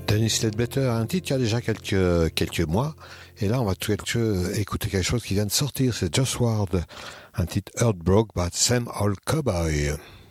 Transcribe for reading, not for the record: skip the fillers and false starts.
Dennis Ledbetter a un titre qui a déjà quelques mois. Et là, on va écouter quelque chose qui vient de sortir. C'est Joss Ward, un titre Heartbroken by Same Old Cowboy.